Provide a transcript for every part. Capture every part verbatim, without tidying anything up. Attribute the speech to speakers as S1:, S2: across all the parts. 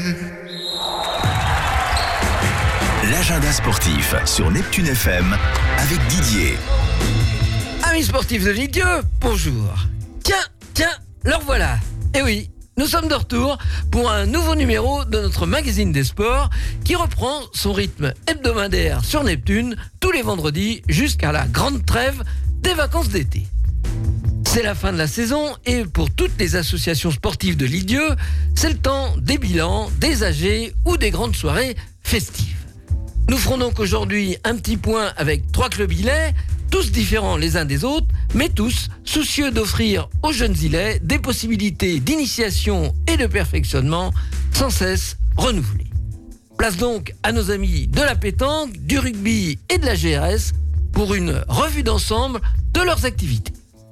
S1: L'agenda sportif sur Neptune F M avec Didier.
S2: Amis sportifs de Didier, bonjour. Tiens, tiens, leur voilà. Eh oui, nous sommes de retour pour un nouveau numéro de notre magazine des sports qui reprend son rythme hebdomadaire sur Neptune tous les vendredis jusqu'à la grande trêve des vacances d'été. C'est la fin de la saison et pour toutes les associations sportives de Lisieux, c'est le temps des bilans, des A G ou des grandes soirées festives. Nous ferons donc aujourd'hui un petit point avec trois clubs ilais, tous différents les uns des autres, mais tous soucieux d'offrir aux jeunes ilais des possibilités d'initiation et de perfectionnement sans cesse renouvelées. Place donc à nos amis de la pétanque, du rugby et de la G R S pour une revue d'ensemble de leurs activités.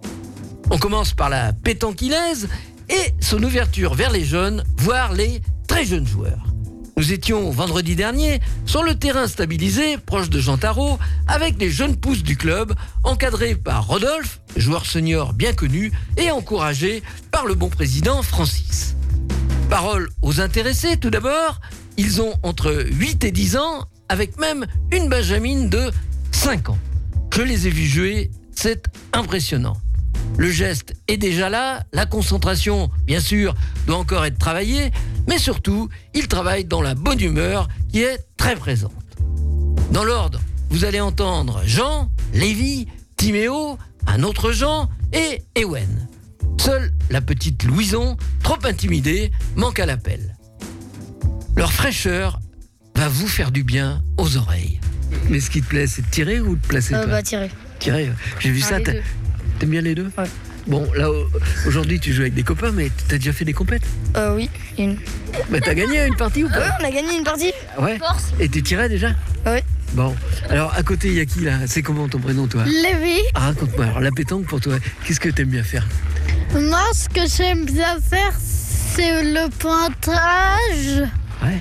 S2: On commence par la pétanque ilaise et son ouverture vers les jeunes, voire les très jeunes joueurs. Nous étions vendredi dernier sur le terrain stabilisé, proche de Jean Tarot, avec les jeunes pousses du club, encadrés par Rodolphe, joueur senior bien connu, et encouragé par le bon président Francis. Parole aux intéressés tout d'abord, ils ont entre huit et dix ans, avec même une benjamine de cinq ans. Je les ai vus jouer, c'est impressionnant. Le geste est déjà là, la concentration, bien sûr, doit encore être travaillée, mais surtout, ils travaillent dans la bonne humeur qui est très présente. Dans l'ordre, vous allez entendre Jean, Lévi, Timéo, un autre Jean et Ewen. Seule la petite Louison, trop intimidée, manque à l'appel. Leur fraîcheur va vous faire du bien aux oreilles. Mais ce qui te plaît, c'est de tirer ou de placer
S3: euh,
S2: toi
S3: Bah tirer.
S2: Tirer, j'ai vu
S3: Ah,
S2: ça.
S3: les
S2: T'as...
S3: deux.
S2: T'aimes bien les deux?
S3: Ouais.
S2: Bon, là, aujourd'hui, tu joues avec des copains, mais t'as déjà fait des compètes?
S3: Euh, oui, une.
S2: Bah, t'as gagné une partie ou
S3: Ah ouais,
S2: pas?
S3: on a gagné une partie.
S2: Ouais. Et t'es tiré déjà?
S3: Ouais.
S2: Bon, alors à côté, il y a qui là? C'est comment ton prénom, toi?
S4: Lévi,
S2: Ah, raconte-moi, alors la pétanque pour toi, qu'est-ce que t'aimes bien faire?
S4: moi ce que j'aime bien faire c'est le pointage,
S2: Ouais.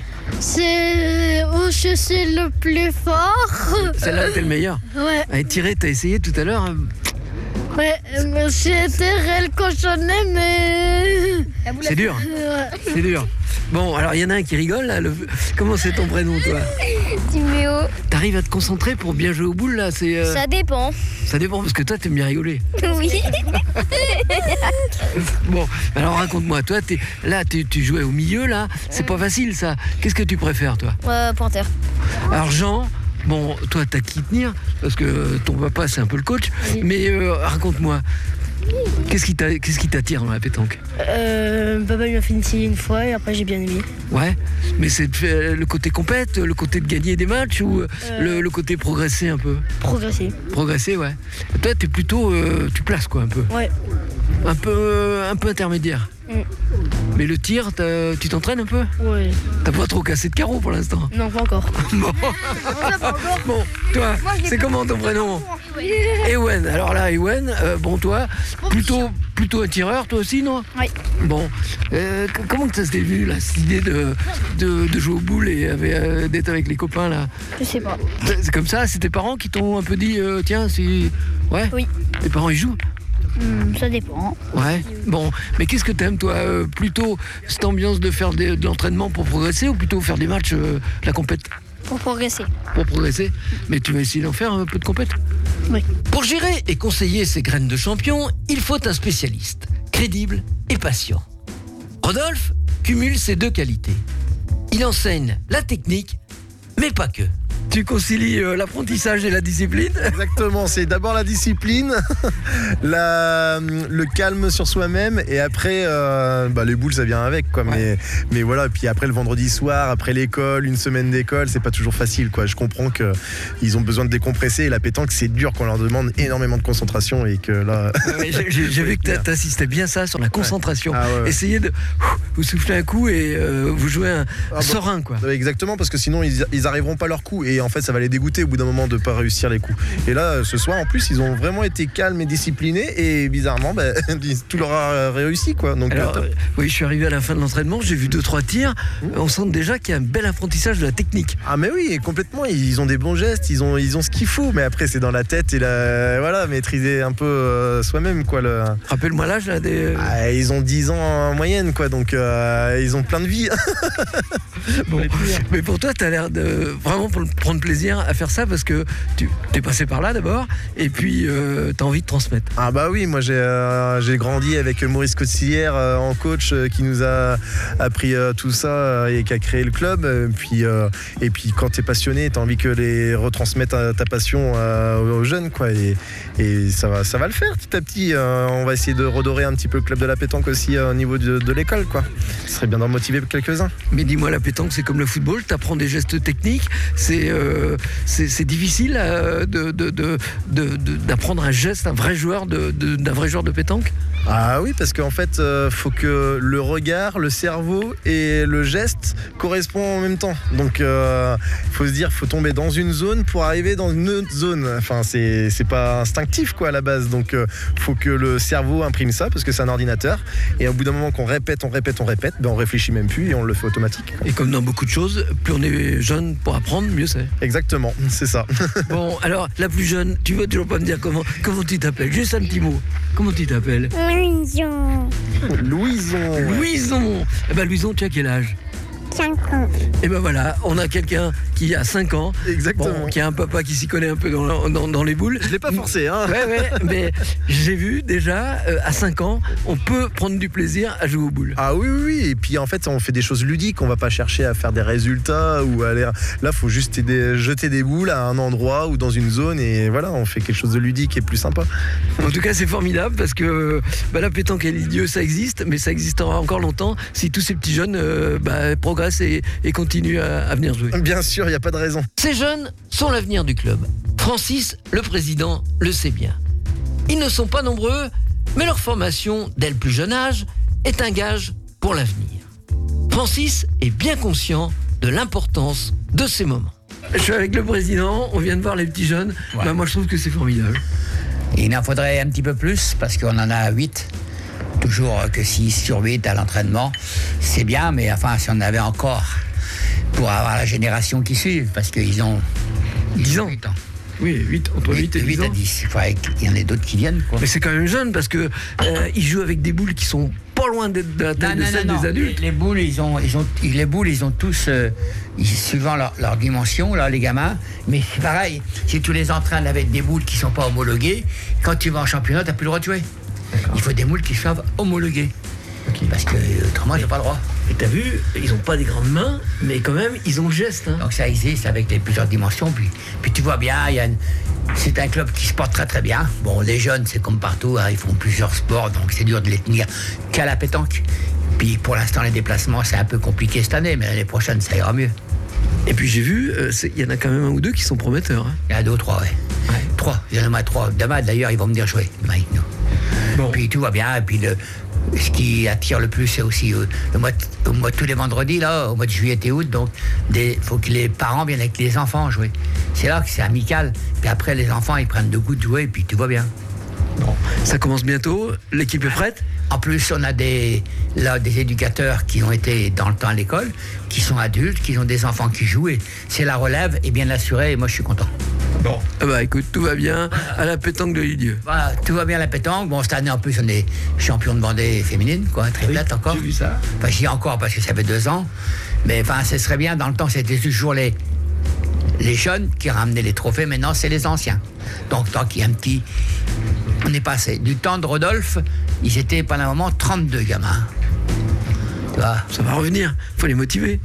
S4: c'est où je suis le plus fort.
S2: Celle-là, t'es le meilleur.
S4: Ouais,
S2: Allez, tirer, t'as essayé tout à l'heure hein?
S4: ouais, mais j'ai été réel cochonnet mais...
S2: C'est dur,
S4: Ouais.
S2: c'est dur. Bon, alors il y en a un qui rigole là. Le... Comment c'est ton prénom, toi?
S3: Timéo.
S2: T'arrives à te concentrer pour bien jouer au boule là? C'est, euh,
S3: Ça dépend.
S2: Ça dépend parce que toi, t'aimes bien rigoler.
S3: Oui.
S2: Bon, alors raconte-moi, toi, t'es, là, tu, tu jouais au milieu, là, c'est pas facile, ça. Qu'est-ce que tu préfères, toi?
S3: Euh, pointeur.
S2: Alors, Jean, bon, toi, t'as qui tenir, parce que ton papa, c'est un peu le coach,
S3: Oui.
S2: mais euh, raconte-moi, qu'est-ce qui, t'a, qu'est-ce qui t'attire dans la pétanque?
S3: Euh, papa m'a fait essayer une fois et après j'ai bien aimé.
S2: Ouais, mais c'est de faire le côté compète, le côté de gagner des matchs, ou euh, le, le côté progresser un peu?
S3: Progresser.
S2: Progresser, ouais. Toi, t'es plutôt, euh, tu places, quoi, un peu.
S3: Ouais.
S2: Un peu, un peu intermédiaire.
S3: Mm.
S2: Mais le tir, t'as- tu t'entraînes un peu?
S3: Ouais.
S2: T'as pas trop cassé de carreau pour l'instant.
S3: Non, pas encore.
S2: Bon, bon toi, c'est comment ton prénom? Ewen. Alors là, Ewen, euh, bon, toi, plutôt, plutôt un tireur, toi aussi, non?
S3: Oui.
S2: Bon, euh, c- comment que ça s'est venu, là, cette idée de, de, de jouer au boule et avec, euh, d'être avec les copains, là?
S3: Je sais pas.
S2: C'est c'est comme ça, c'est tes parents qui t'ont un peu dit, euh, tiens, c'est... Ouais?
S3: Oui.
S2: Tes parents, ils jouent?
S3: Hmm, ça dépend.
S2: Ouais. Bon, mais qu'est-ce que t'aimes, toi? euh, Plutôt cette ambiance de faire des- de l'entraînement pour progresser ou plutôt faire des matchs, euh, la compète?
S3: Pour progresser.
S2: Pour progresser, mais tu vas essayer d'en faire un peu de compète.
S3: Oui.
S2: Pour gérer et conseiller ces graines de champion, il faut un spécialiste, crédible et patient. Rodolphe cumule ces deux qualités. Il enseigne la technique, mais pas que. Tu concilies euh, l'apprentissage et la discipline?
S5: Exactement, c'est d'abord la discipline, la, le calme sur soi-même et après euh, bah, les boules ça vient avec quoi.
S2: Ouais.
S5: Mais, mais voilà, puis après le vendredi soir, après l'école, une semaine d'école, c'est pas toujours facile quoi. Je comprends qu'ils ont besoin de décompresser et la pétanque c'est dur qu'on leur demande énormément de concentration et que là...
S2: Ouais, j'ai- J'ai j'ai vu que t'a- t'assistais bien ça sur la concentration.
S5: Ah ouais, ouais.
S2: Essayez de vous souffler un coup et euh, vous jouez un, un
S5: Ah bon.
S2: serein quoi.
S5: Ouais, exactement, parce que sinon ils, ils arriveront pas à leur coup et en fait ça va les dégoûter au bout d'un moment de pas réussir les coups. Et là ce soir en plus ils ont vraiment été calmes et disciplinés et bizarrement bah, tout leur a réussi quoi. Donc
S2: Alors,
S5: euh,
S2: euh, oui, je suis arrivé à la fin de l'entraînement, j'ai vu deux trois tirs. On sent déjà qu'il y a un bel apprentissage de la technique.
S5: ah mais oui, complètement, ils ont des bons gestes, ils ont, ils ont ce qu'il faut, mais après c'est dans la tête et la, voilà, maîtriser un peu euh, soi-même quoi. Le...
S2: Rappelle-moi l'âge là des.
S5: Ah, ils ont dix ans en moyenne quoi, donc euh, ils ont plein de vie.
S2: Bon, mais pour toi, tu as l'air de vraiment prendre plaisir à faire ça parce que tu es passé par là d'abord et puis euh, tu as envie de transmettre.
S5: Ah bah oui, moi j'ai, euh, j'ai grandi avec Maurice Cotillère euh, en coach euh, qui nous a appris euh, tout ça euh, et qui a créé le club. Euh, puis, euh, et puis quand tu es passionné, tu as envie que les retransmettre ta, ta passion euh, aux jeunes, quoi. Et, et ça, va, ça va le faire petit à petit. Euh, on va essayer de redorer un petit peu le club de la pétanque aussi euh, au niveau de, de l'école, quoi. Ce serait bien d'en motiver quelques-uns.
S2: Mais dis-moi, la pétanque, c'est comme le football, tu apprends des gestes techniques, c'est, euh, c'est, c'est difficile euh, de, de, de, de, de, d'apprendre un geste, un vrai joueur de, de, d'un vrai joueur de pétanque.
S5: Ah oui, parce qu'en fait, euh, faut que le regard, le cerveau et le geste correspondent en même temps. Donc, il euh, faut se dire, faut tomber dans une zone pour arriver dans une autre zone. Enfin, c'est, c'est pas instinctif, quoi, à la base. Donc, il euh, faut que le cerveau imprime ça, parce que c'est un ordinateur. Et au bout d'un moment qu'on répète, on répète, on répète, ben on réfléchit même plus et on le fait automatique, quoi.
S2: Et comme dans beaucoup de choses, plus on est jeune pour apprendre, mieux c'est.
S5: Exactement, c'est ça.
S2: Bon, alors, la plus jeune, tu veux toujours pas me dire comment, comment tu t'appelles? Juste un petit mot. Comment tu t'appelles?
S4: Louison.
S5: Louison. Ouais.
S2: Louison. Eh ben Louison, tu as quel âge?
S4: cinq ans.
S2: Et ben voilà, on a quelqu'un qui a cinq ans.
S5: Exactement.
S2: Bon, qui a un papa qui s'y connaît un peu dans, dans, dans les boules.
S5: Je l'ai pas forcé, hein.
S2: Ouais, ouais, mais j'ai vu déjà, euh, à cinq ans, on peut prendre du plaisir à jouer aux boules.
S5: Ah oui, oui, oui. Et puis en fait, on fait des choses ludiques. On va pas chercher à faire des résultats ou à aller. Là, faut juste aider, jeter des boules à un endroit ou dans une zone et voilà, on fait quelque chose de ludique et plus sympa.
S2: En tout cas, c'est formidable parce que bah, la pétanque et l'idiot, ça existe, mais ça existera encore longtemps si tous ces petits jeunes euh, bah, progressent et, et continuent à, à venir jouer.
S5: Bien sûr, il n'y a pas de raison.
S2: Ces jeunes sont l'avenir du club. Francis, le président, le sait bien. Ils ne sont pas nombreux, mais leur formation, dès le plus jeune âge, est un gage pour l'avenir. Francis est bien conscient de l'importance de ces moments. Je suis avec le président, on vient de voir les petits jeunes.
S6: Ouais.
S2: Bah, moi, je trouve que c'est formidable.
S6: Il en faudrait un petit peu plus parce qu'on en a huit. Toujours que six sur huit à l'entraînement. C'est bien, mais enfin, si on avait encore pour avoir la génération qui suit, parce qu'ils ont
S2: dix ans.
S6: huit ans.
S2: Oui, huit, entre huit et dix
S6: à
S2: ans.
S6: dix. Il faudrait qu'il y en ait d'autres qui viennent, quoi.
S2: Mais c'est quand même jeune parce que euh, ils jouent avec des boules qui sont pas loin d'être de la taille de celles des adultes.
S6: Les, les boules, ils ont, ils ont, les boules, ils ont tous, euh, ils, suivant leur, leur dimension, là, les gamins. Mais c'est pareil, si tu les entraînes avec des boules qui sont pas homologuées, quand tu vas en championnat, t'as plus le droit de jouer. Il faut des moules qui soient homologuées. Okay. Parce que autrement, j'ai pas le droit.
S2: Et t'as vu, ils ont pas des grandes mains, mais quand même, ils ont le geste. Hein.
S6: Donc ça existe avec les plusieurs dimensions. Puis, puis tu vois bien, il y a une, c'est un club qui se porte très très bien. Bon, les jeunes, c'est comme partout, hein, ils font plusieurs sports, donc c'est dur de les tenir qu'à la pétanque. Puis pour l'instant, les déplacements, c'est un peu compliqué cette année, mais l'année prochaine, ça ira mieux.
S2: Et puis j'ai vu, il y en a quand même un ou deux qui sont prometteurs. Hein.
S6: Il y en a deux ou trois, ouais. ouais. Trois, il y en a trois. Demain, d'ailleurs, ils vont venir jouer demain avec nous. Bon. Puis tout va bien, et puis le, ce qui attire le plus, c'est aussi euh, le mois, au mois tous les vendredis, là, au mois de juillet et août, donc il faut que les parents viennent avec les enfants jouer. C'est là que c'est amical. Puis après, les enfants, ils prennent de goût de jouer, et puis tout va bien.
S2: Bon, ça commence bientôt, l'équipe est prête?
S6: En plus, on a des, là, des éducateurs qui ont été dans le temps à l'école, qui sont adultes, qui ont des enfants qui jouent, et c'est la relève est bien assurée, et moi je suis content.
S2: Bon, ah bah écoute, tout va bien à la pétanque de Lisieux.
S6: Voilà, tout va bien à la pétanque. Bon, cette année en plus, on est champion de Vendée féminine, quoi, triplette oui, encore.
S2: J'ai vu ça.
S6: Enfin, j'y ai encore parce que ça fait deux ans. Mais enfin, ce serait bien, dans le temps, c'était toujours les, les jeunes qui ramenaient les trophées, maintenant c'est les anciens. Donc, tant qu'il y a un petit. On est passé. Du temps de Rodolphe, ils étaient pendant un moment trente-deux gamins. Tu vois ?
S2: Ça va revenir, il faut les motiver.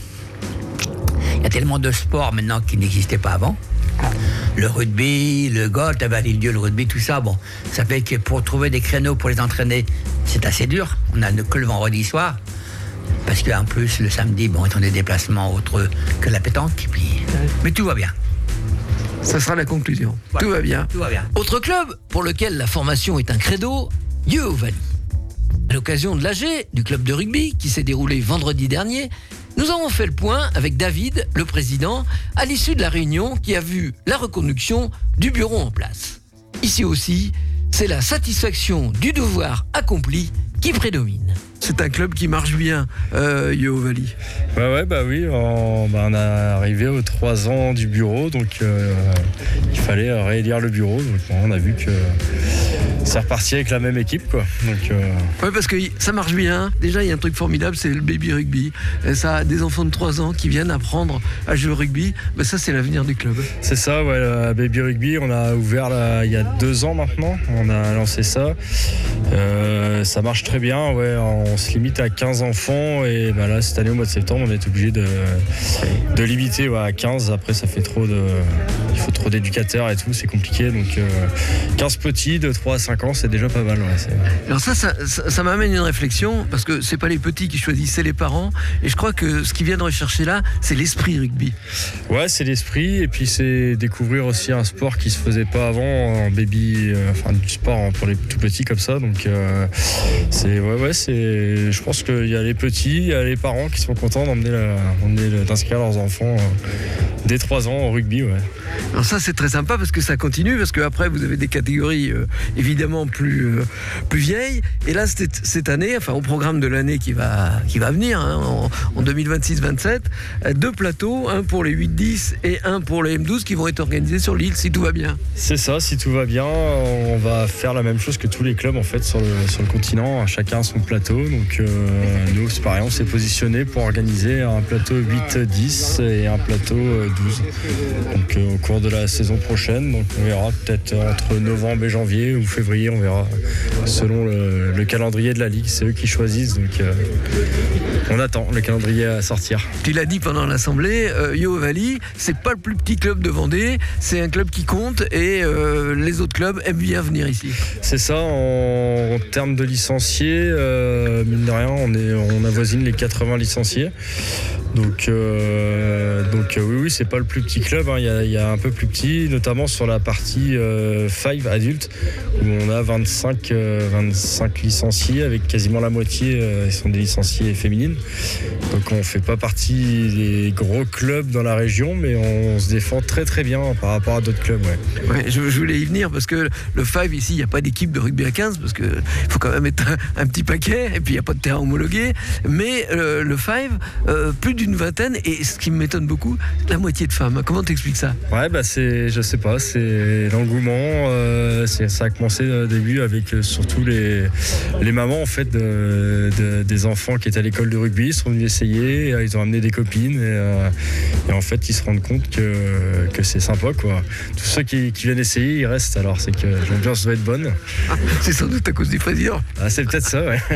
S6: Il y a tellement de sports maintenant qui n'existaient pas avant. Le rugby, le golf, t'avais à Lisieux, le rugby, tout ça, bon, ça fait que pour trouver des créneaux pour les entraîner, c'est assez dur. On a que le vendredi soir, parce qu'en plus, le samedi, bon, ils ont des déplacements autres que la pétanque, puis... mais tout va bien.
S2: Ça sera la conclusion. Voilà. Tout va bien.
S6: Tout va bien.
S2: Autre club pour lequel la formation est un credo, Yeovali. À l'occasion de l'A G, du club de rugby, qui s'est déroulé vendredi dernier, nous avons fait le point avec David, le président, à l'issue de la réunion qui a vu la reconduction du bureau en place. Ici aussi, c'est la satisfaction du devoir accompli qui prédomine. C'est un club qui marche bien, euh, Yeovali.
S7: Ouais, ouais, bah oui, on, bah on est arrivé aux trois ans du bureau, donc euh, il fallait réélire le bureau. Donc, bon, on a vu que c'est reparti avec la même équipe, quoi. Donc, euh...
S2: Ouais, parce que ça marche bien. Déjà, il y a un truc formidable, c'est le baby rugby. Et ça, des enfants de trois ans qui viennent apprendre à jouer au rugby, ben ça, c'est l'avenir du club.
S7: C'est ça, ouais, le baby rugby, on a ouvert là, il y a deux ans maintenant. On a lancé ça. Euh, ça marche très bien, ouais. On se limite à quinze enfants et ben là, cette année, au mois de septembre, on est obligé de, de limiter ouais, à quinze. Après, ça fait trop de. Il faut trop d'éducateurs et tout, c'est compliqué. Donc, euh, quinze petits de trois à cinq ans, c'est déjà pas mal. Ouais, c'est...
S2: Alors, ça ça, ça, ça m'amène une réflexion, parce que c'est pas les petits qui choisissent, c'est les parents. Et je crois que ce qu'ils viennent rechercher là, c'est l'esprit rugby.
S7: Ouais, c'est l'esprit. Et puis, c'est découvrir aussi un sport qui se faisait pas avant, en baby, euh, enfin, du sport hein, pour les tout petits comme ça. Donc, euh, c'est, ouais, ouais, c'est, je pense qu'il y a les petits, il y a les parents qui sont contents d'emmener, la, d'emmener le, d'inscrire leurs enfants euh, dès trois ans au rugby. Ouais.
S2: Alors ça c'est très sympa parce que ça continue, parce qu'après vous avez des catégories euh, évidemment plus, euh, plus vieilles, et là cette, cette année, enfin au programme de l'année qui va, qui va venir hein, en, en deux mille vingt-six vingt-sept, euh, deux plateaux, un pour les huit dix et un pour les M douze qui vont être organisés sur l'île si tout va bien.
S7: C'est ça, si tout va bien, on va faire la même chose que tous les clubs en fait sur le, sur le continent, chacun son plateau, donc euh, nous c'est pareil, on s'est positionné pour organiser un plateau huit dix et un plateau douze. Donc euh, au cours de la saison prochaine, donc on verra peut-être entre novembre et janvier ou février, on verra selon le, le calendrier de la ligue, c'est eux qui choisissent, donc euh, on attend le calendrier à sortir.
S2: Tu l'as dit pendant l'assemblée, euh, Yo Valley, c'est pas le plus petit club de Vendée, c'est un club qui compte et euh, les autres clubs aiment bien venir ici.
S7: C'est ça, en, en termes de licenciés, euh, mine de rien, on, est, on avoisine les quatre-vingts licenciés. Donc, euh, donc euh, oui, oui, c'est pas le plus petit club. Il hein. y, y a un peu plus petit, notamment sur la partie euh, five adultes, où on a vingt-cinq, euh, vingt-cinq licenciés, avec quasiment la moitié euh, sont des licenciés féminines. Donc on fait pas partie des gros clubs dans la région, mais on se défend très très bien par rapport à d'autres clubs. Ouais.
S2: Ouais, je, je voulais y venir parce que le five ici, il n'y a pas d'équipe de rugby à quinze parce qu'il faut quand même être un, un petit paquet et puis il n'y a pas de terrain homologué. Mais euh, le five, euh, plus d'une vingtaine, et ce qui m'étonne beaucoup, la moitié de femmes. Comment t'expliques ça?
S7: Ouais, bah c'est, je sais pas, c'est l'engouement. Euh, c'est, ça a commencé au début avec euh, surtout les, les mamans en fait de, de, des enfants qui étaient à l'école de rugby, ils sont venus essayer, euh, ils ont amené des copines et, euh, et en fait ils se rendent compte que, que c'est sympa quoi. Tous ceux qui, qui viennent essayer, ils restent. Alors c'est que l'ambiance doit être bonne.
S2: Ah, c'est sans doute à cause du président.
S7: Ah, c'est peut-être ça, ouais.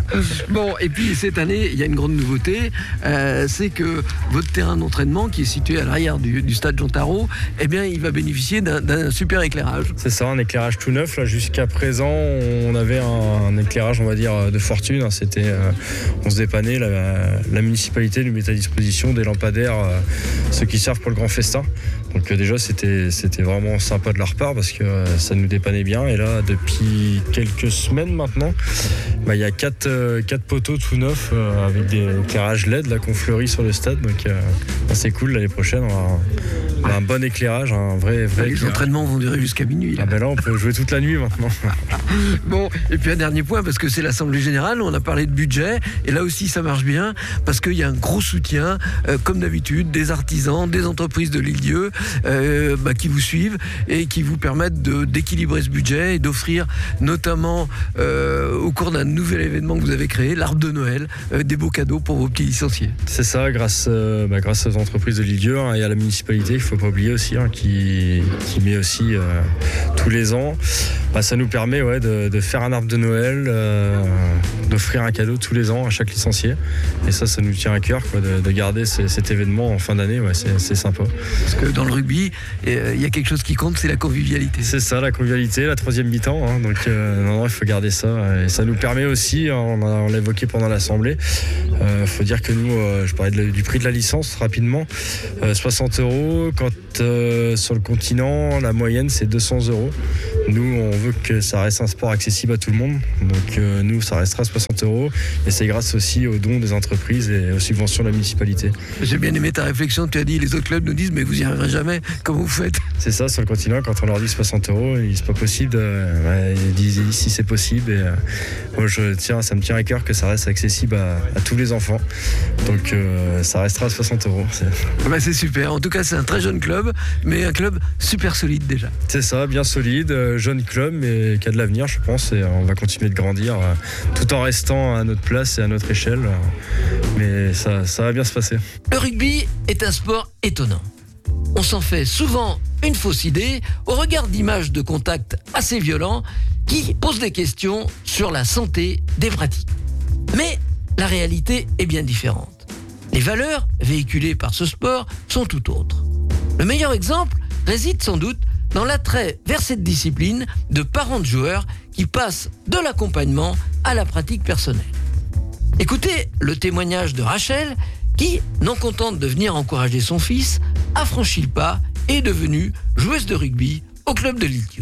S2: Bon, et puis cette année, il y a une grande nouveauté. Euh, c'est que votre terrain d'entraînement, qui est situé à l'arrière du, du stade Jean Tarot, eh bien, il va bénéficier d'un, d'un super éclairage.
S7: C'est ça, un éclairage tout neuf. Là, jusqu'à présent, on avait un, un éclairage, on va dire, de fortune. C'était, euh, on se dépannait. La, la municipalité nous met à disposition des lampadaires, euh, ceux qui servent pour le grand festin. Donc euh, déjà, c'était, c'était vraiment sympa de leur part parce que euh, ça nous dépannait bien. Et là, depuis quelques semaines maintenant, bah, il y a quatre, euh, quatre poteaux tout neufs euh, avec des éclairages L E D là, qu'on fleurit sur le stade. Donc euh, bah, c'est cool. L'année prochaine, on aura un, on a un bon éclairage, un vrai, vrai
S2: Les
S7: éclairage.
S2: entraînements vont durer jusqu'à minuit. Là.
S7: Ah ben là, on peut jouer toute la nuit maintenant.
S2: Bon, et puis un dernier point, parce que c'est l'Assemblée Générale, on a parlé de budget, et là aussi ça marche bien, parce qu'il y a un gros soutien, euh, comme d'habitude, des artisans, des entreprises de l'île-Dieu, euh, bah, qui vous suivent et qui vous permettent de, d'équilibrer ce budget et d'offrir notamment euh, au cours d'un nouvel événement que vous avez créé, l'arbre de Noël, euh, des beaux cadeaux pour vos petits licenciés.
S7: C'est ça, grâce, euh, bah, grâce aux entreprises de l'île-Dieu hein, et à la municipalité, il ne faut pas oublier aussi, hein, qui, qui met aussi euh, tous les ans. Bah, ça nous permet ouais, de, de faire un arbre de Noël, euh, d'offrir un cadeau tous les ans à chaque licencié. Et ça, ça nous tient à cœur quoi, de, de garder c- cet événement en fin d'année. Ouais, c'est, c'est sympa.
S2: Parce que dans le rugby, il euh, y a quelque chose qui compte, c'est la convivialité.
S7: C'est ça, la convivialité, la troisième mi-temps. Hein, donc, euh, non, non, il faut garder ça. Et ça nous permet aussi, on, a, on l'a évoqué pendant l'Assemblée, il euh, faut dire que nous, euh, je parlais de, du prix de la licence rapidement, euh, soixante euros. Quand euh, sur le continent, la moyenne, c'est deux cents euros. Nous, on veut que ça reste un sport accessible à tout le monde. Donc, euh, nous, ça restera soixante euros. Et c'est grâce aussi aux dons des entreprises et aux subventions de la municipalité.
S2: J'ai bien aimé ta réflexion. Tu as dit, les autres clubs nous disent, mais vous n'y arriverez jamais. Comment vous faites?
S7: C'est ça, sur le continent, quand on leur dit soixante euros, ils disent pas possible. De, ouais, ils disent si c'est possible. Et, euh, moi, je tiens, ça me tient à cœur que ça reste accessible à, à tous les enfants. Donc, euh, ça restera à soixante euros. C'est...
S2: Bah, c'est super. En tout cas, c'est un très jeune club, mais un club super solide déjà.
S7: C'est ça, bien solide, jeune club, mais qui a de l'avenir, je pense, et on va continuer de grandir euh, tout en restant à notre place et à notre échelle. Mais ça, ça va bien se passer.
S2: Le rugby est un sport étonnant. On s'en fait souvent une fausse idée au regard d'images de contact assez violents qui posent des questions sur la santé des pratiques. Mais la réalité est bien différente. Les valeurs véhiculées par ce sport sont tout autres. Le meilleur exemple réside sans doute dans l'attrait vers cette discipline de parents de joueurs qui passent de l'accompagnement à la pratique personnelle. Écoutez le témoignage de Rachel qui, non contente de venir encourager son fils, a franchi le pas et est devenue joueuse de rugby au club de Lisieux.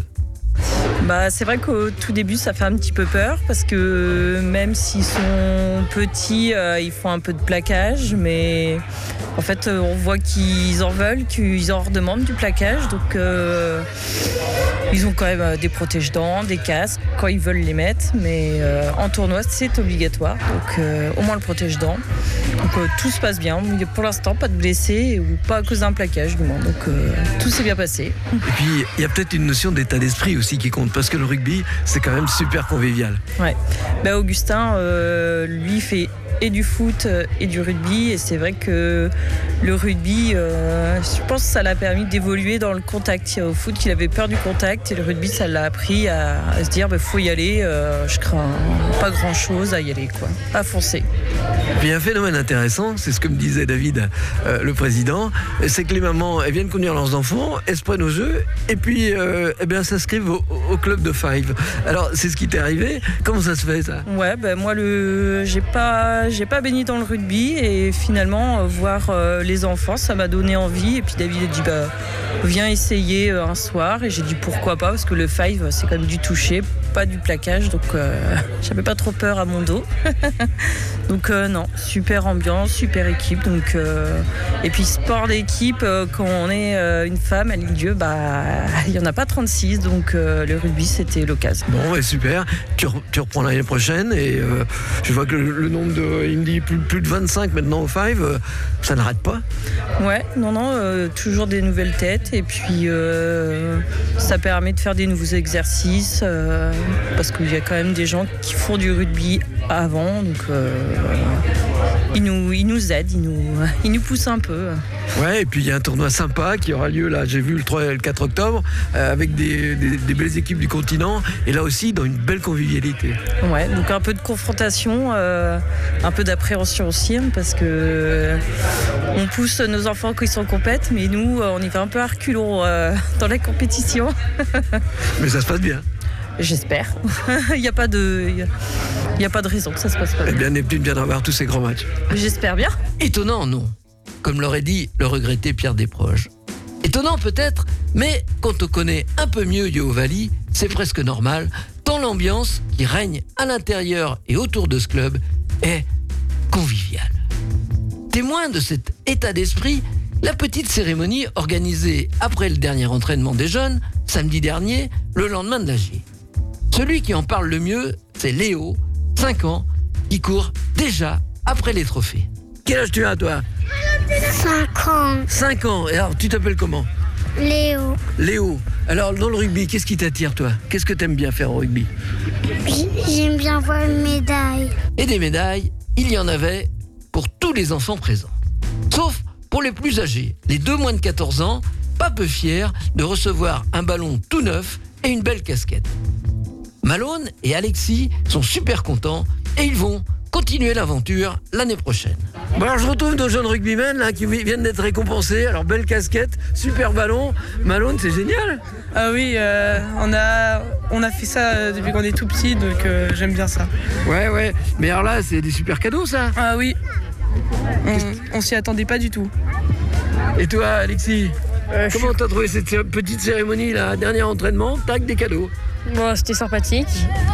S8: Bah, c'est vrai qu'au tout début ça fait un petit peu peur parce que même s'ils sont petits, euh, ils font un peu de plaquage, mais en fait euh, on voit qu'ils en veulent, qu'ils en redemandent du plaquage, donc euh, ils ont quand même euh, des protège-dents, des casques quand ils veulent les mettre, mais euh, en tournoi c'est obligatoire, donc euh, au moins le protège-dents. Donc euh, tout se passe bien, pour l'instant pas de blessés ou pas à cause d'un plaquage du moins, donc euh, tout s'est bien passé.
S2: Et puis il y a peut-être une notion d'état d'esprit aussi qui compte, parce que le rugby c'est quand même super convivial.
S8: Ouais, bah, Augustin euh, lui fait et du foot et du rugby, et c'est vrai que le rugby, euh, je pense que ça l'a permis d'évoluer dans le contact. Au foot il avait peur du contact et le rugby ça l'a appris à, à se dire bah, faut y aller, euh, je crains pas grand chose à y aller quoi, à foncer.
S2: Et puis il y a un phénomène intéressant, c'est ce que me disait David, euh, le président, c'est que les mamans elles viennent conduire leurs enfants, elles se prennent au jeu et puis euh, eh bien s'inscrivent au, au club de Five. Alors c'est ce qui t'est arrivé, comment ça se fait ça?
S8: Ouais, ben moi le j'ai pas j'ai pas baigné dans le rugby et finalement euh, voir euh, les enfants ça m'a donné envie, et puis David a dit bah viens essayer euh, un soir, et j'ai dit pourquoi pas, parce que le Five c'est quand même du toucher, pas du plaquage, donc euh, j'avais pas trop peur à mon dos. Donc euh, non, super ambiance, super équipe, donc euh, et puis sport d'équipe, euh, quand on est euh, une femme à Lisieux, bah il y en a pas trente-six, donc euh, le rugby c'était l'occasion.
S2: Bon ouais, super, tu, re, tu reprends l'année prochaine, et euh, je vois que le, le nombre de, il me dit plus, plus de vingt-cinq maintenant au Five, euh, ça n'arrête pas.
S8: Ouais, non non, euh, toujours des nouvelles têtes, et puis euh, ça permet de faire des nouveaux exercices, euh, parce qu'il y a quand même des gens qui font du rugby avant, donc euh, ils nous, ils nous aident, ils nous, ils nous poussent un peu.
S2: Ouais, et puis il y a un tournoi sympa qui aura lieu là, j'ai vu le trois et le quatre octobre, euh, avec des, des, des belles équipes du continent, et là aussi dans une belle convivialité.
S8: Ouais, donc un peu de confrontation, euh, un peu d'appréhension aussi, hein, parce que euh, on pousse nos enfants quand ils sont en compète, mais nous on y va un peu à reculons euh, dans la compétition.
S2: Mais ça se passe bien.
S8: J'espère. Il n'y a pas de, il y a pas de raison que ça se passe pas bien.
S2: Eh bien, Neptune vient d'avoir tous ces grands matchs.
S8: J'espère bien.
S2: Étonnant, non? Comme l'aurait dit le regretté Pierre Desproges. Étonnant peut-être, mais quand on connaît un peu mieux Yeovali, c'est presque normal, tant l'ambiance qui règne à l'intérieur et autour de ce club est conviviale. Témoin de cet état d'esprit, la petite cérémonie organisée après le dernier entraînement des jeunes, samedi dernier, le lendemain de l'A G. Celui qui en parle le mieux, c'est Léo, cinq ans, qui court déjà après les trophées. Quel âge tu as, toi?
S4: cinq ans.
S2: cinq ans. Et alors, tu t'appelles comment?
S4: Léo.
S2: Léo. Alors, dans le rugby, qu'est-ce qui t'attire, toi? Qu'est-ce que t'aimes bien faire au rugby?
S4: J'aime bien voir une médaille.
S2: Et des médailles, il y en avait pour tous les enfants présents. Sauf pour les plus âgés, les deux moins de quatorze ans, pas peu fiers de recevoir un ballon tout neuf et une belle casquette. Malone et Alexis sont super contents et ils vont continuer l'aventure l'année prochaine. Bon alors je retrouve nos jeunes rugbymen là, qui viennent d'être récompensés. Alors belle casquette, super ballon. Malone, c'est génial.
S9: Ah oui, euh, on, a, on a fait ça euh, depuis qu'on est tout petit, donc euh, j'aime bien ça.
S2: Ouais, ouais. Mais alors là, c'est des super cadeaux ça.
S9: Ah oui, on, on s'y attendait pas du tout.
S2: Et toi Alexis,
S3: Euh,
S2: comment t'as trouvé cette cé- petite cérémonie là, dernier entraînement, tac, des cadeaux?
S3: Bon, c'était sympathique.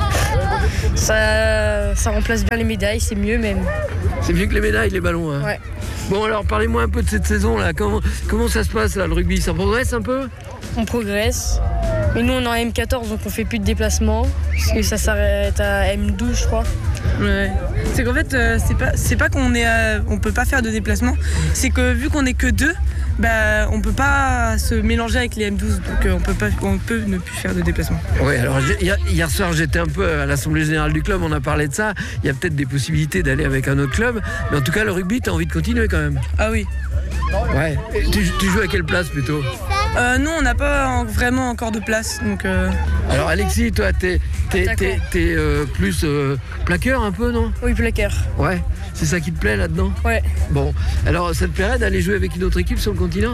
S3: Ça, ça remplace bien les médailles, c'est mieux même.
S2: C'est mieux que les médailles, les ballons. Hein.
S3: Ouais.
S2: Bon alors parlez-moi un peu de cette saison là. Comment, comment ça se passe là, le rugby? Ça progresse un peu?
S3: On progresse. Mais nous, on est en M quatorze, donc on fait plus de déplacements. Parce que ça s'arrête à M douze, je crois.
S9: Ouais. C'est qu'en fait, euh, c'est pas, c'est pas qu'on est, euh, on peut pas faire de déplacement. C'est que vu qu'on est que deux, bah, on peut pas se mélanger avec les M douze, donc euh, on peut pas, on peut ne plus faire de déplacement.
S2: Oui, alors hier, hier soir j'étais un peu à l'Assemblée Générale du club, on a parlé de ça. Il y a peut-être des possibilités d'aller avec un autre club, mais en tout cas le rugby, t'as envie de continuer quand même.
S9: Ah oui.
S2: Ouais. Et tu, tu joues à quelle place plutôt?
S9: Euh, non, on n'a pas en- vraiment encore de place, donc. Euh...
S2: Alors Alexis, toi t'es, t'es, t'es, t'es, euh, plus euh, plaqueur un peu, non?
S3: Oui, plaqueur.
S2: Ouais. C'est ça qui te plaît là-dedans?
S3: Ouais.
S2: Bon, alors ça te plairait d'aller jouer avec une autre équipe sur le continent?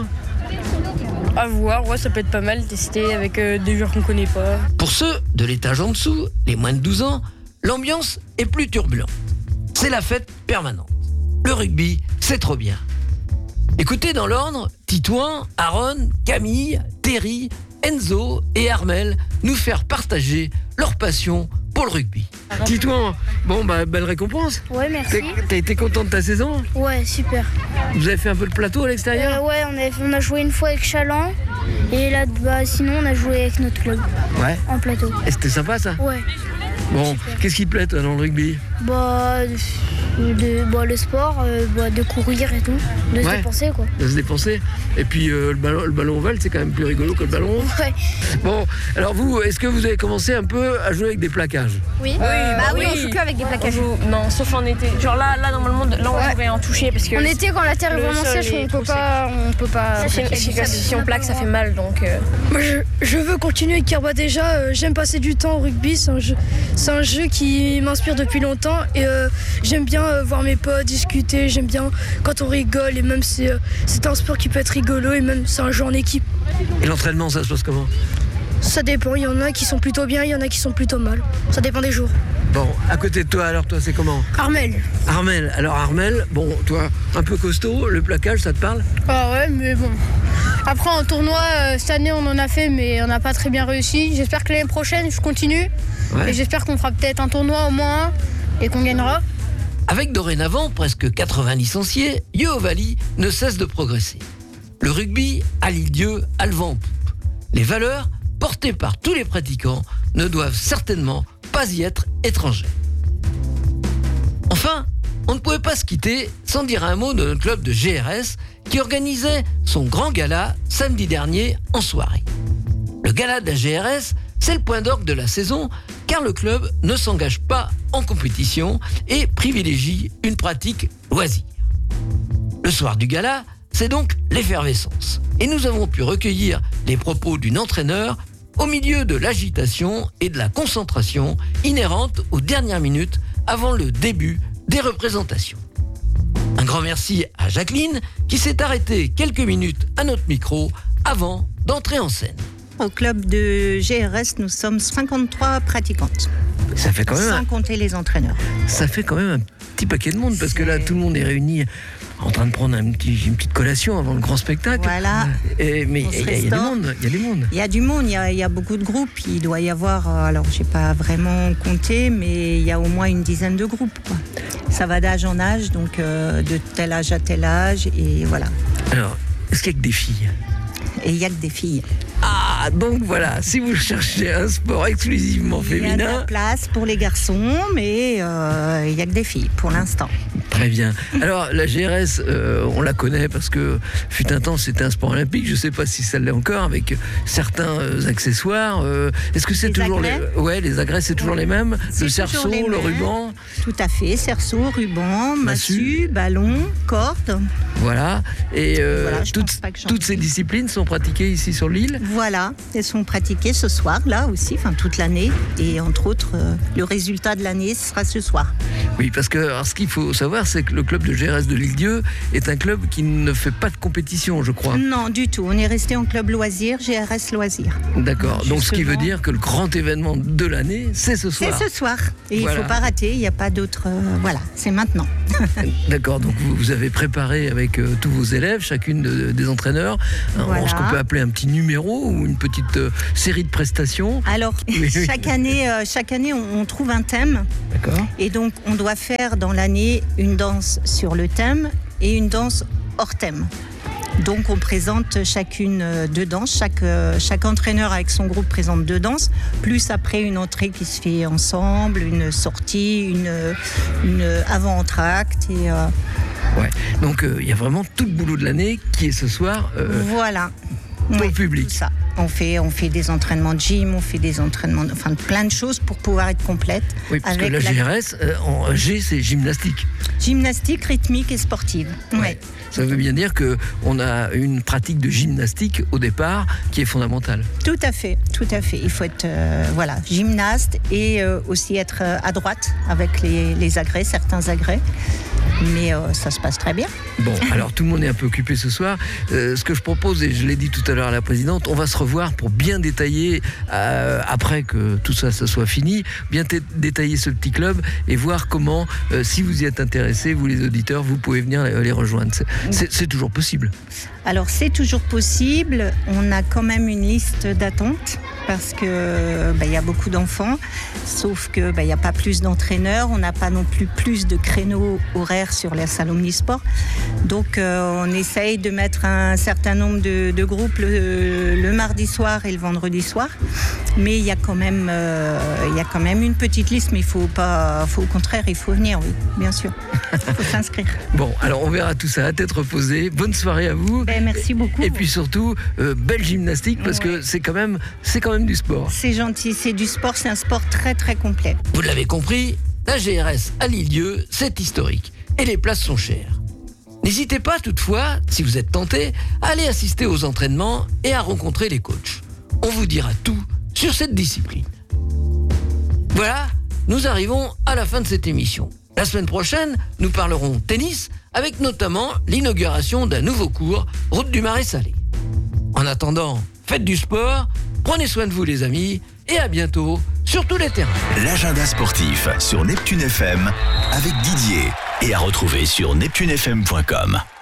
S3: À voir, ouais, ça peut être pas mal, tester avec euh, des joueurs qu'on connaît pas.
S2: Pour ceux de l'étage en dessous, les moins de douze ans, l'ambiance est plus turbulente. C'est la fête permanente. Le rugby, c'est trop bien. Écoutez dans l'ordre, Titouan, Aaron, Camille, Terry, Enzo et Armel nous faire partager leur passion pour le rugby. Titouan, bon bah belle récompense.
S4: Ouais, merci.
S2: T'es- T'as été content de ta saison?
S4: Ouais, super.
S2: Vous avez fait un peu de plateau à l'extérieur?
S4: Euh, ouais, on a, on a joué une fois avec Chaland. Et là, bah, sinon, on a joué avec notre club
S2: Ouais.
S4: en plateau.
S2: Et c'était sympa ça?
S4: Ouais.
S2: Bon, qu'est-ce qui te plaît toi dans le rugby?
S4: Bah, de, bah, le sport, euh, bah, de courir et tout, de se
S2: Ouais.
S4: dépenser quoi.
S2: De se dépenser. Et puis euh, le ballon, le ballon ovale, c'est quand même plus rigolo que le ballon rond.
S4: Ouais.
S2: Bon, alors vous, est-ce que vous avez commencé un peu à jouer avec des plaquages?
S10: Oui.
S3: bah
S10: bah oui,
S3: oui.
S10: on joue que avec des
S3: On
S10: plaquages.
S3: joue- Non, sauf en été. Genre là, là normalement, là on
S10: Ouais.
S3: devrait en toucher parce que.
S10: En été, quand la terre est
S3: le
S10: vraiment
S3: sol
S10: sèche,
S3: est
S10: on
S3: trop
S10: peut pas, on peut pas.
S3: C'est- c'est que si on plaque, ça fait mal donc. euh,
S11: Moi, je, je veux continuer car bah, déjà, euh, j'aime passer du temps au rugby. C'est un jeu, c'est un jeu qui m'inspire depuis longtemps et euh, j'aime bien euh, voir mes potes discuter. J'aime bien quand on rigole et même c'est, euh, c'est un sport qui peut être rigolo et même c'est un jeu en équipe.
S2: Et l'entraînement, ça se passe comment?
S11: Ça dépend. Il y en a qui sont plutôt bien, il y en a qui sont plutôt mal. Ça dépend des jours.
S2: Bon, à côté de toi, alors toi, c'est comment?
S11: Armel.
S2: Armel, alors Armel, bon, toi, un peu costaud, le plaquage, ça te parle?
S10: Ah ouais, mais bon. Après, en tournoi, euh, cette année, on en a fait, mais on n'a pas très bien réussi. J'espère que l'année prochaine, je continue.
S2: Ouais.
S10: Et j'espère qu'on fera peut-être un tournoi au moins un et qu'on gagnera.
S2: Avec dorénavant presque quatre-vingts licenciés, Yeovali ne cesse de progresser. Le rugby, à l'île-dieu, a le vent en poupe. Les valeurs, portées par tous les pratiquants, ne doivent certainement pas y être étrangères. Enfin, on ne pouvait pas se quitter sans dire un mot de notre club de G R S qui organisait son grand gala samedi dernier en soirée. Le gala de la G R S, c'est le point d'orgue de la saison car le club ne s'engage pas en compétition et privilégie une pratique loisir. Le soir du gala, c'est donc l'effervescence. Et nous avons pu recueillir les propos d'une entraîneur au milieu de l'agitation et de la concentration inhérente aux dernières minutes avant le début des représentations. Un grand merci à Jacqueline qui s'est arrêtée quelques minutes à notre micro avant d'entrer en scène.
S12: Au club de G R S, nous sommes cinquante-trois pratiquantes.
S2: Ça fait quand même
S12: Sans
S2: un,
S12: compter les entraîneurs.
S2: ça fait quand même un petit paquet de monde parce que là tout le monde est réuni en train de prendre un petit, une petite collation avant le grand spectacle.
S12: Voilà.
S2: Et, mais
S12: On
S2: il
S12: se
S2: y, a- il y a du
S12: restaure.
S2: monde, il y a du monde.
S12: Il y a du monde, il y a, il y a beaucoup de groupes. Il doit y avoir, euh, alors j'ai pas vraiment compté, mais il y a au moins une dizaine de groupes, quoi. Ça va d'âge en âge, donc euh, de tel âge à tel âge, et voilà.
S2: Alors, est-ce qu'il y a que des filles?
S12: Et il y a que des filles.
S2: Ah, donc voilà, si vous cherchez un sport exclusivement
S12: Il y a de la
S2: féminin,
S12: place pour les garçons, mais euh, il y a que des filles pour l'instant.
S2: très bien. Alors, la G R S, euh, on la connaît parce que fut un temps, c'était un sport olympique. Je ne sais pas si ça l'est encore avec certains euh, accessoires. Euh, est-ce que c'est
S12: Les
S2: toujours
S12: agrès
S2: les... Ouais, les agrès, c'est toujours les mêmes.
S12: C'est
S2: Le
S12: toujours
S2: cerceau,
S12: les
S2: le
S12: mêmes.
S2: ruban,
S12: Tout à fait, cerceau, ruban,
S2: Massue.
S12: massue, ballon, corde.
S2: voilà. Et euh,
S12: Voilà, je
S2: toutes,
S12: pense pas que j'en-
S2: toutes ces disciplines sont pratiquées ici sur l'île.
S12: Voilà, elles sont pratiquées ce soir, là aussi, enfin toute l'année. Et entre autres, euh, le résultat de l'année sera ce soir.
S2: Oui, parce que alors, ce qu'il faut savoir, c'est que le club de G R S de l'île-dieu est un club qui ne fait pas de compétition, je crois.
S12: Non, du tout. On est resté en club loisir, G R S loisir.
S2: D'accord. Donc, ce qui veut
S12: Justement.
S2: dire que le grand événement de l'année, c'est ce
S12: C'est
S2: soir.
S12: ce soir. Et
S2: Voilà.
S12: il ne faut pas rater, il n'y a pas d'autre. euh, voilà, c'est maintenant.
S2: D'accord. Donc, vous, vous avez préparé avec euh, tous vos élèves, chacune de- des entraîneurs, un-
S12: Voilà.
S2: ce qu'on peut appeler un petit numéro ou une petite euh, série de prestations.
S12: Alors,
S2: Oui, oui.
S12: chaque année, euh, chaque année on, on trouve un thème.
S2: D'accord.
S12: Et donc, on doit faire dans l'année une danse sur le thème et une danse hors thème. Donc, on présente chacune euh, deux danses. Chaque, euh, chaque entraîneur avec son groupe présente deux danses, plus après une entrée qui se fait ensemble, une sortie, une, une avant-entracte. Et, euh,
S2: Ouais. Donc il euh, y a vraiment tout le boulot de l'année qui est ce soir euh,
S12: voilà.
S2: pour
S12: Oui,
S2: le public.
S12: tout ça. On fait, on fait des entraînements de gym, on fait des entraînements, de- enfin plein de choses pour pouvoir être complète.
S2: Oui, parce
S12: avec
S2: que la G R S, euh, en G, c'est gymnastique.
S12: Gymnastique, rythmique et sportive. Ouais.
S2: Ça veut bien dire qu'on a une pratique de gymnastique au départ qui est fondamentale.
S12: Tout à fait, tout à fait. Il faut être euh, voilà, gymnaste et euh, aussi être euh, à droite avec les, les agrès, certains agrès. Mais euh, ça se passe très bien.
S2: Bon, alors tout le monde est un peu occupé ce soir. Euh, ce que je propose, et je l'ai dit tout à l'heure à la présidente, on va se revoir pour bien détailler, euh, après que tout ça, ça soit fini, bien t- détailler ce petit club et voir comment, euh, si vous y êtes intéressés, vous les auditeurs, vous pouvez venir les, les rejoindre. C'est, c'est, c'est toujours possible.
S12: Alors c'est toujours possible. On a quand même une liste d'attente parce que bah, y a beaucoup d'enfants, sauf que bah, y a pas plus d'entraîneurs. On n'a pas non plus plus de créneaux horaires sur la salle Omnisport. Donc euh, on essaye de mettre un certain nombre de, de groupes le, le mardi soir et le vendredi soir. Mais il y a quand même, euh, il y a quand même une petite liste. Mais il faut pas, faut au contraire, il faut venir, oui, bien sûr. Il faut s'inscrire.
S2: Bon, alors on verra tout ça à tête reposée. Bonne soirée à vous.
S12: Ben, merci beaucoup.
S2: Et puis surtout, euh, belle gymnastique parce que c'est quand même, c'est quand même du sport.
S12: C'est gentil, c'est du sport, c'est un sport très très complet.
S2: Vous l'avez compris, la G R S à Lilieu, c'est historique. Et les places sont chères. N'hésitez pas toutefois, si vous êtes tenté, à aller assister aux entraînements et à rencontrer les coachs. On vous dira tout sur cette discipline. Voilà, nous arrivons à la fin de cette émission. La semaine prochaine, nous parlerons tennis avec notamment l'inauguration d'un nouveau cours, Route du Marais Salé. En attendant, faites du sport, prenez soin de vous les amis et à bientôt sur tous les terrains.
S1: L'agenda sportif sur Neptune F M avec Didier et à retrouver sur neptune f m point com.